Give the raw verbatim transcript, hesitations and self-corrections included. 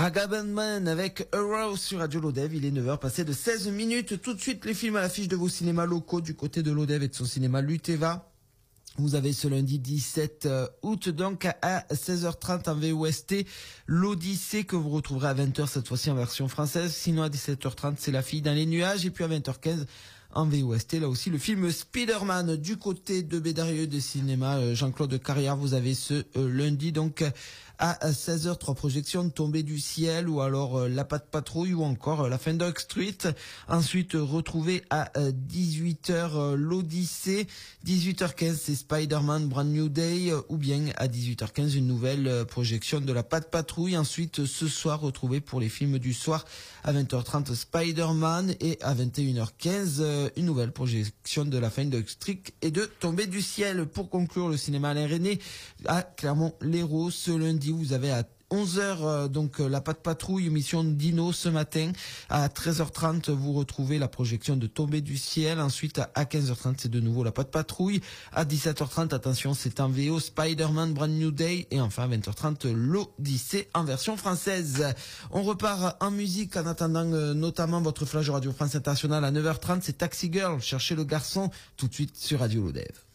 Ragabandman avec Arrow sur Radio Lodev, il est neuf heures passé de seize minutes. Tout de suite les films à l'affiche de vos cinémas locaux du côté de Lodev et de son cinéma Luteva. Vous avez ce lundi dix-sept août donc à seize heures trente en V O S T l'Odyssée que vous retrouverez à vingt heures cette fois-ci en version française. Sinon à dix-sept heures trente c'est La fille dans les nuages et puis à vingt heures quinze en V O S T là aussi le film Spider-Man. Du côté de Bédarieux de cinéma Jean-Claude Carrière, vous avez ce euh, lundi donc à seize heures trois projections de Tombée du ciel ou alors euh, La patte patrouille ou encore euh, La fin d'Oak Street. Ensuite euh, retrouvez à euh, dix-huit heures euh, l'Odyssée, dix-huit heures quinze c'est Spider-Man Brand New Day euh, ou bien à dix-huit heures quinze une nouvelle euh, projection de La patte patrouille. Ensuite euh, ce soir retrouvez pour les films du soir à vingt heures trente Spider-Man et à vingt et une heures quinze euh, une nouvelle projection de La fin d'Oak Street et de Tombée du ciel. Pour conclure, le cinéma Alain René à Clermont-Lérault ce lundi. Vous avez à onze heures euh, donc La patte patrouille, mission Dino ce matin. À treize heures trente vous retrouvez la projection de Tombée du ciel. Ensuite à quinze heures trente c'est de nouveau La patte patrouille. À dix-sept heures trente attention c'est en V O Spider-Man Brand New Day. Et enfin à vingt heures trente l'Odyssée en version française. On repart en musique en attendant euh, notamment votre flash Radio France Internationale à neuf heures trente. C'est Taxi Girl, cherchez le garçon tout de suite sur Radio Lodev.